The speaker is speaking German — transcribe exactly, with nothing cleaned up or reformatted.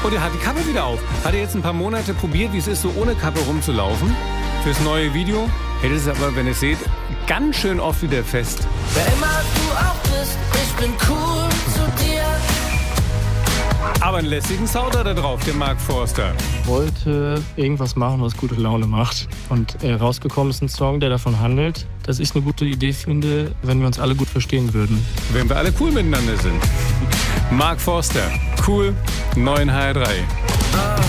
Und er hat die Kappe wieder auf. Hat er jetzt ein paar Monate probiert, wie es ist, so ohne Kappe rumzulaufen. Fürs neue Video hält es aber, wenn ihr es seht, ganz schön oft wieder fest. Wer immer du auch bist, ich bin cool zu dir. Aber einen lässigen Sound hat er drauf, der Mark Forster. Ich wollte irgendwas machen, was gute Laune macht. Und äh, rausgekommen ist ein Song, der davon handelt, dass ich eine gute Idee finde, wenn wir uns alle gut verstehen würden. Wenn wir alle cool miteinander sind. Mark Forster, cool, neun H R drei.